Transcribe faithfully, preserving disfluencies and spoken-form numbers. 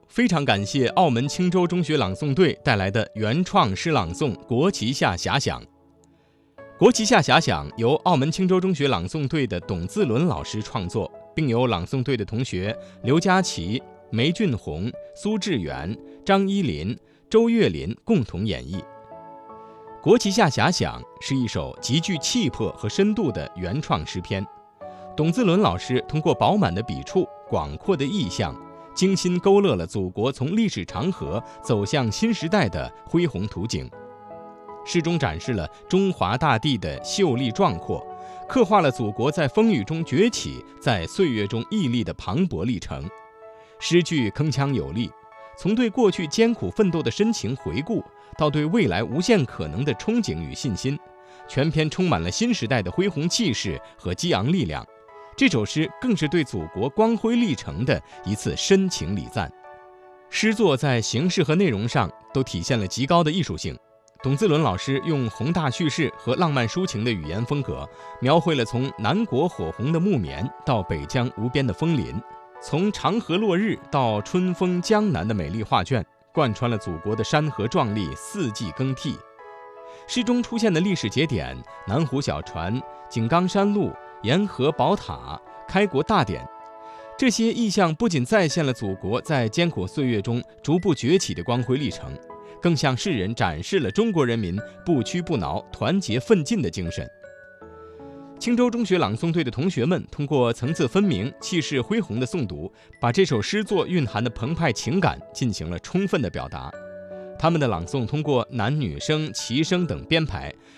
非常感谢澳门青州中学朗诵队带来的原创诗朗诵《国旗下遐想》。《国旗下遐想》由澳门青州中学朗诵队的董自伦老师创作，并由朗诵队的同学刘佳琪、梅俊宏、苏志远、张依林、周月林共同演绎。《国旗下遐想》是一首极具气魄和深度的原创诗篇。董自伦老师通过饱满的笔触、广阔的意象，精心勾勒了祖国从历史长河走向新时代的恢宏图景。诗中展示了中华大地的秀丽壮阔，刻画了祖国在风雨中崛起，在岁月中屹立的磅礴历程。诗句铿锵有力，从对过去艰苦奋斗的深情回顾，到对未来无限可能的憧憬与信心，全篇充满了新时代的恢宏气势和激昂力量。这首诗更是对祖国光辉历程的一次深情礼赞。诗作在形式和内容上都体现了极高的艺术性。董自伦老师用宏大叙事和浪漫抒情的语言风格，描绘了从南国火红的木棉到北疆无边的枫林，从长河落日到春风江南的美丽画卷，贯穿了祖国的山河壮丽、四季更替。诗中出现的历史节点，南湖小船、井冈山路、沿河宝塔、开国大典，这些意象不仅再现了祖国在艰苦岁月中逐步崛起的光辉历程，更向世人展示了中国人民不屈不挠、团结奋进的精神。青州中学朗诵队的同学们通过层次分明、气势恢宏的诵读，把这首诗作蕴含的澎湃情感进行了充分的表达。他们的朗诵通过男女声、齐声等编排，